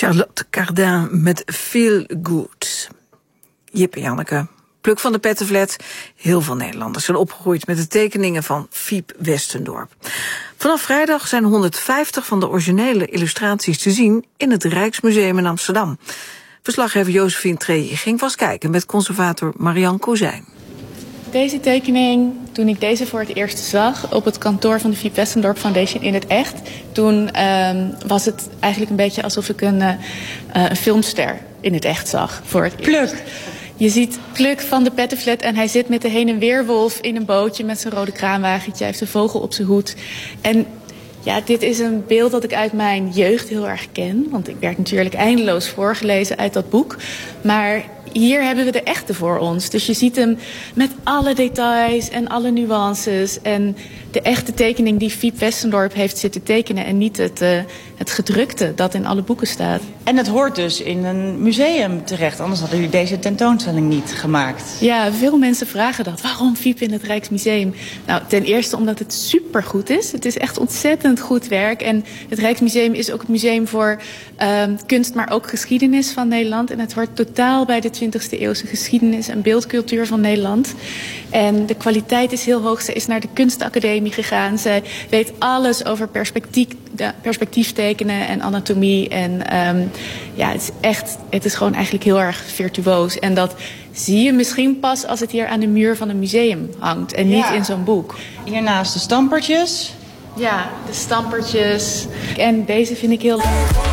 Charlotte Cardin met Feel Good. Jip en Janneke, pluk van de pettenflat. Heel veel Nederlanders zijn opgegroeid met de tekeningen van Fiep Westendorp. Vanaf vrijdag zijn 150 van de originele illustraties te zien in het Rijksmuseum in Amsterdam. Verslaggever Josephine Treje ging vast kijken met conservator Marianne Kozijn. Deze tekening, toen ik deze voor het eerst zag op het kantoor van de Fiep Westendorp Foundation in het echt, toen was het eigenlijk een beetje alsof ik een filmster in het echt zag voor het eerst. Pluk. Je ziet Pluk van de pettenflat en hij zit met de heen- en weerwolf in een bootje met zijn rode kraanwagentje. Hij heeft een vogel op zijn hoed. En ja, dit is een beeld dat ik uit mijn jeugd heel erg ken. Want ik werd natuurlijk eindeloos voorgelezen uit dat boek. Maar hier hebben we de echte voor ons. Dus je ziet hem met alle details en alle nuances. En de echte tekening die Fiep Westendorp heeft zitten tekenen. En niet het gedrukte dat in alle boeken staat. En het hoort dus in een museum terecht. Anders hadden jullie deze tentoonstelling niet gemaakt. Ja, veel mensen vragen dat. Waarom Fiep in het Rijksmuseum? Nou, ten eerste omdat het supergoed is. Het is echt ontzettend goed werk. En het Rijksmuseum is ook het museum voor kunst, maar ook geschiedenis van Nederland. En het hoort totaal bij de 20e eeuwse geschiedenis en beeldcultuur van Nederland. En de kwaliteit is heel hoog. Ze is naar de kunstacademie gegaan. Zij weet alles over perspectief tekenen en anatomie. En ja, het is gewoon eigenlijk heel erg virtuoos. En dat zie je misschien pas als het hier aan de muur van een museum hangt. En niet in zo'n boek. Hiernaast de stampertjes. Ja, de stampertjes. En deze vind ik heel leuk.